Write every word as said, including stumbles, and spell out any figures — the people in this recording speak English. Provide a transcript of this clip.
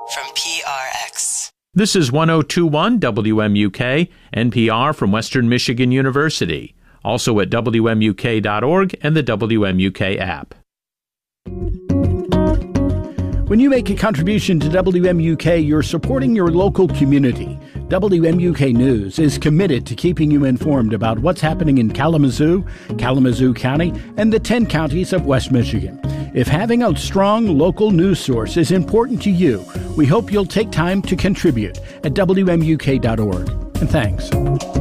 from P R X. This is one oh two point one W M U K, N P R from Western Michigan University. Also at W M U K dot org and the W M U K app. When you make a contribution to W M U K, you're supporting your local community. W M U K News is committed to keeping you informed about what's happening in Kalamazoo, Kalamazoo County, and the ten counties of West Michigan. If having a strong local news source is important to you, we hope you'll take time to contribute at W M U K dot org. And thanks.